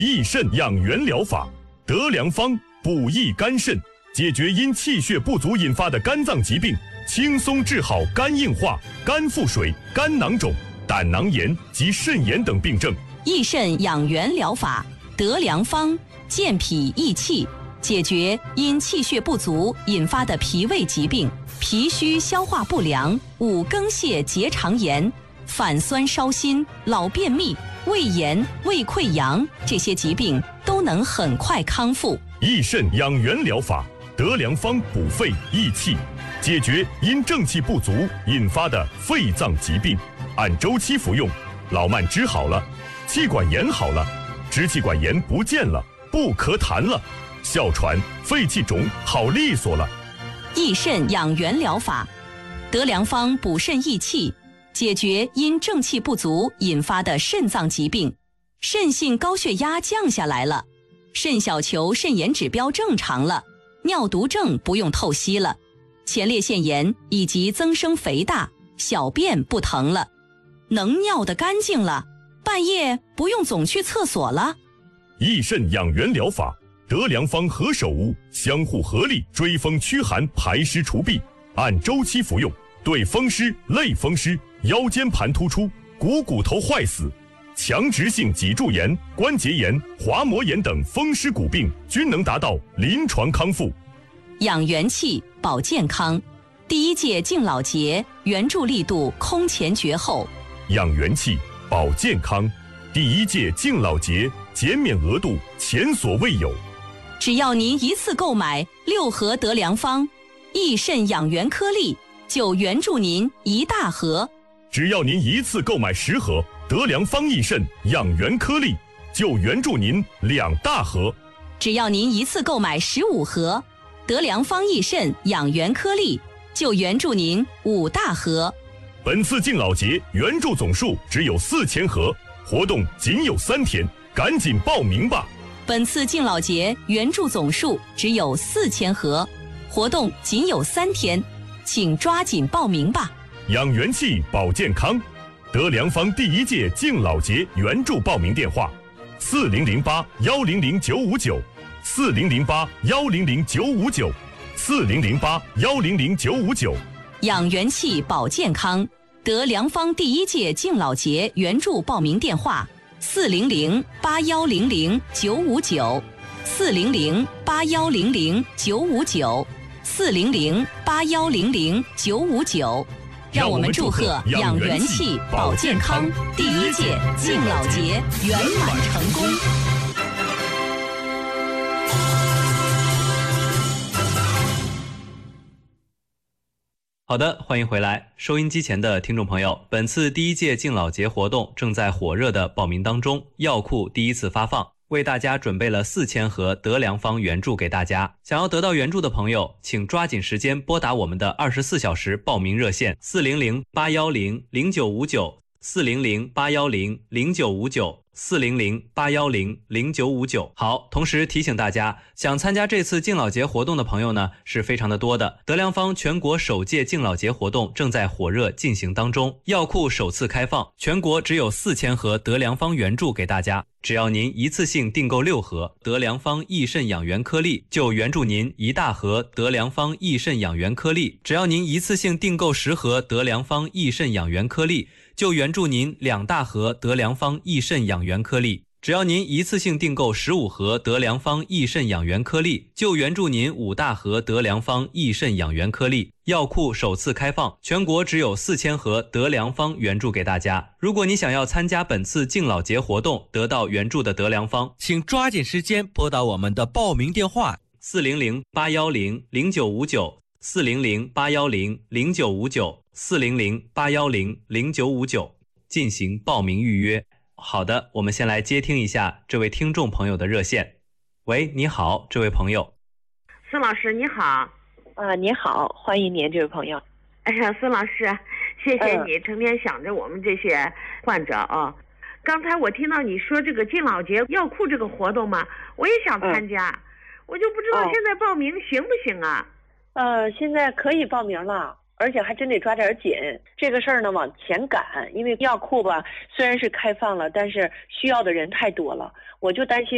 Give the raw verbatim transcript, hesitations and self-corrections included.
益肾养元疗法，德良方补益肝肾，解决因气血不足引发的肝脏疾病，轻松治好肝硬化、肝腹水、肝囊肿、胆囊炎及肾炎等病症。 益肾养元疗法，德良方健脾益气，解决因气血不足引发的脾胃疾病、脾虚消化不良、五更泻结肠炎、反酸烧心、老便秘、胃炎、胃溃疡这些疾病都能很快康复。 益肾养元疗法，德良方补肺益气，解决因正气不足引发的肺脏疾病，按周期服用，老慢支好了，气管炎好了，支气管炎不见了，不咳痰了，哮喘、肺气肿好利索了。 益肾养元疗法，德良方补肾益气，解决因正气不足引发的肾脏疾病，肾性高血压降下来了，肾小球肾炎指标正常了，尿毒症不用透析了，前列腺炎以及增生肥大，小便不疼了，能尿得干净了，半夜不用总去厕所了。 益肾养元疗法，德良方和手屋相互合力追风驱寒排湿除痹，按周期服用，对风湿、类风湿、腰间盘突出、股骨头坏死、强直性脊柱炎、关节炎、滑膜炎等风湿骨病均能达到临床康复。 养元气保健康，第一届敬老节援助力度空前绝后。 养元气保健康，第一届敬老节减免额度前所未有。 只要您一次购买六盒德良方益肾养元颗粒，就援助您一大盒。 只要您一次购买十盒德良方益肾养元颗粒，就援助您两大盒。 只要您一次购买十五盒德良方益肾养元颗粒，就援助您五大盒。 本次敬老节援助总数只有四千盒，活动仅有三天，赶紧报名吧。 本次敬老节援助总数只有四千盒，活动仅有三天，请抓紧报名吧。 养元气保健康，德良方第一届敬老节援助报名电话：四零零八幺零零九五九，四零零八幺零零九五九，四零零八幺零零九五九。 养元气保健康，德良方第一届敬老节援助报名电话：四零零八幺零零九五九，四零零八幺零零九五九，四零零八幺零零九五九。让我们祝贺养元气保健康第一届敬老节圆满成功。 好的，欢迎回来，收音机前的听众朋友，本次第一届敬老节活动正在火热的报名当中，药库第一次发放，为大家准备了四千盒德良方援助给大家。想要得到援助的朋友，请抓紧时间拨打我们的二十四小时报名热线四零零八幺零零九五九，四零零八幺零零九五九，四零零八幺零零九五九。好，同时提醒大家，想参加这次敬老节活动的朋友呢，是非常的多的。德良方全国首届敬老节活动正在火热进行当中，药库首次开放，全国只有四千盒德良方援助给大家。只要您一次性订购六盒德良方益肾养元颗粒，就援助您一大盒德良方益肾养元颗粒；只要您一次性订购十盒德良方益肾养元颗粒，就援助您两大盒德良方益肾养元颗粒；只要您一次性订购十五盒德良方益肾养元颗粒，就援助您五大盒德良方益肾养元颗粒。药库首次开放，全国只有四千盒德良方援助给大家。如果你想要参加本次敬老节活动，得到援助的德良方， 请抓紧时间拨打我们的报名电话： 四零零八幺零零九五九，四零零八幺零零九五九，四零零八幺零零九五九，进行报名预约。好的，我们先来接听一下这位听众朋友的热线。喂，你好，这位朋友。 孙老师你好。 啊，你好，欢迎您，这位朋友。 哎呀，孙老师，谢谢你成天想着我们这些患者啊。嗯、刚才我听到你说这个敬老节药库这个活动嘛，我也想参加，嗯、我就不知道现在报名行不行啊？ 呃，现在可以报名了，而且还真得抓点紧。这个事儿呢往前赶，因为药库吧虽然是开放了，但是需要的人太多了，我就担心